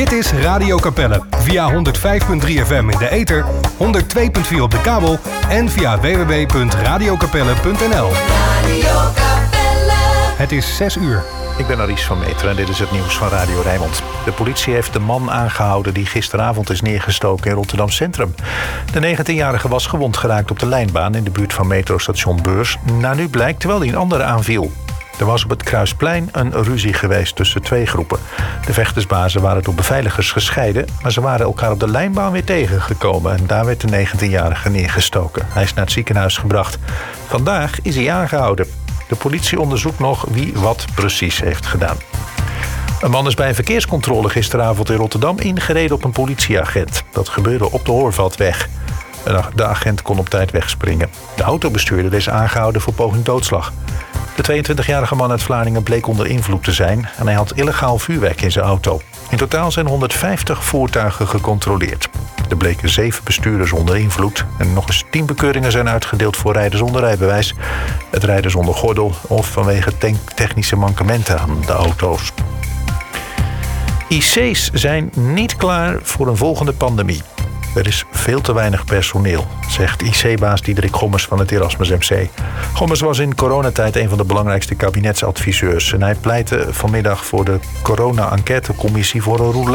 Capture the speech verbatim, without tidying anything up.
Dit is Radio Capelle. Via honderd vijf komma drie F M in de ether, honderd twee komma vier op de kabel en via w w w punt radiocapelle punt n l. Radio Capelle. Het is zes uur. Ik ben Aries van Meteren en dit is het nieuws van Radio Rijnmond. De politie heeft de man aangehouden die gisteravond is neergestoken in Rotterdam Centrum. De negentienjarige was gewond geraakt op de lijnbaan in de buurt van metrostation Beurs. Naar nu blijkt terwijl hij een andere aanviel. Er was op het Kruisplein een ruzie geweest tussen twee groepen. De vechtersbazen waren door beveiligers gescheiden, maar ze waren elkaar op de lijnbaan weer tegengekomen en daar werd de negentienjarige neergestoken. Hij is naar het ziekenhuis gebracht. Vandaag is hij aangehouden. De politie onderzoekt nog wie wat precies heeft gedaan. Een man is bij een verkeerscontrole gisteravond in Rotterdam ingereden op een politieagent. Dat gebeurde op de Hoorveldweg. De agent kon op tijd wegspringen. De autobestuurder is aangehouden voor poging doodslag. De tweeëntwintigjarige man uit Vlaardingen bleek onder invloed te zijn en hij had illegaal vuurwerk in zijn auto. In totaal zijn honderdvijftig voertuigen gecontroleerd. Er bleken zeven bestuurders onder invloed en nog eens tien bekeuringen zijn uitgedeeld voor rijden zonder rijbewijs, het rijden zonder gordel of vanwege technische mankementen aan de auto's. I C's zijn niet klaar voor een volgende pandemie. Er is veel te weinig personeel, zegt I C-baas Diederik Gommers van het Erasmus M C. Gommers was in coronatijd een van de belangrijkste kabinetsadviseurs en hij pleitte vanmiddag voor de corona-enquêtecommissie voor een roulatie.